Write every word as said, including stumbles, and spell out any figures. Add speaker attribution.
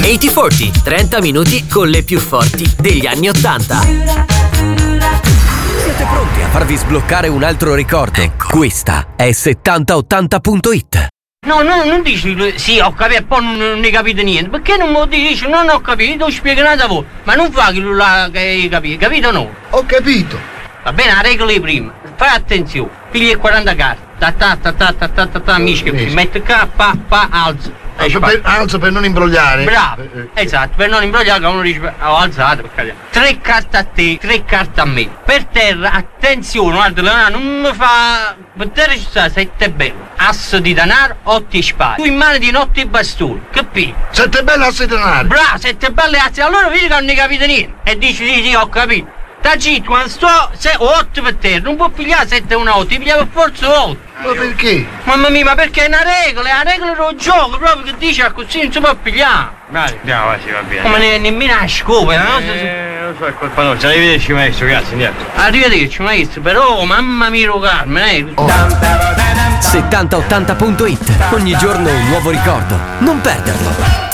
Speaker 1: ottanta quaranta, trenta minuti con le più forti degli anni ottanta.
Speaker 2: Siete pronti a farvi sbloccare un altro ricordo? Ecco. Questa è settanta ottanta punto it.
Speaker 3: No, no, non dici sì, ho capito e poi non, non ne capite niente. Perché non mi dici non ho capito, spiego un'altra volta. Ma non fa che lui l'ha capito, capito o no?
Speaker 4: Ho capito.
Speaker 3: Va bene, la regola di prima. Fai attenzione, pigli quaranta carte. Ta ta ta ta ta ta ta ta, mischia, mette qua, pa, pa, alza.
Speaker 4: Alzo per, alzo per non imbrogliare.
Speaker 3: Bravo, eh, eh. esatto, per non imbrogliare che uno dice ho alzato per carità. Tre carte a te, tre carte a me. Per terra, attenzione, guarda Leonardo, non mi fa. Per terra ci sta sette bello. Asso di denaro, otto spade. Tu in mano di notte e bastoni, capito?
Speaker 4: Sette belle asse di denaro.
Speaker 3: Bravo, sette belle asse, allora vedi che non ne capite niente. E dici sì, sì, ho capito. Da zitto, quando sto otto per terra, non può pigliare sette una otto, ti piglia per forza otto.
Speaker 4: Ma perché?
Speaker 3: Mamma mia, ma perché è una regola, è una regola del gioco, proprio che dice così non si può pigliare.
Speaker 5: Vai, andiamo, vai, si va bene.
Speaker 3: Come ne, nemmeno a scopa, no?
Speaker 5: Eh, lo so, è colpa nostra, arrivederci maestro, grazie, andiamo.
Speaker 3: Arrivederci maestro, però mamma mia Carmen, eh.
Speaker 2: Oh. settanta ottanta punto it. Ogni giorno un nuovo ricordo. Non perderlo.